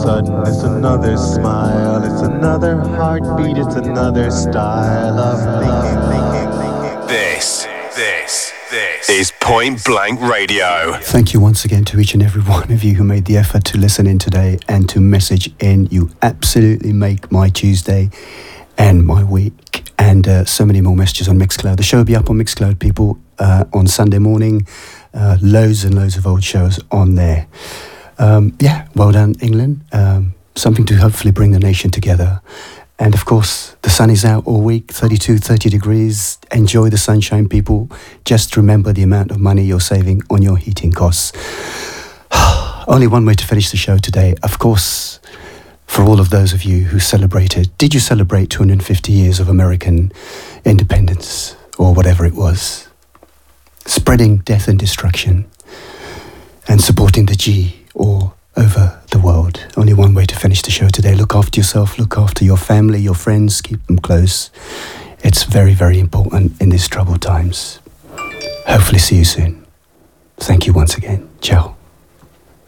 sudden it's another smile, it's another heartbeat, it's another style of thinking. This is Point Blank Radio. Thank you once again to each and every one of you who made the effort to listen in today and to message in. You absolutely make my Tuesday and my week. And so many more messages on Mixcloud. The show will be up on Mixcloud, people, on Sunday morning. Loads and loads of old shows on there. Well done, England. Something to hopefully bring the nation together. And of course, the sun is out all week, 32, 30 degrees. Enjoy the sunshine, people. Just remember the amount of money you're saving on your heating costs. Only one way to finish the show today. Of course, for all of those of you who celebrated, did you celebrate 250 years of American independence or whatever it was? Spreading death and destruction and supporting the G all over the world. Only one way to finish the show today. Look after yourself, look after your family, your friends, keep them close. It's very, very important in these troubled times. Hopefully see you soon. Thank you once again. Ciao.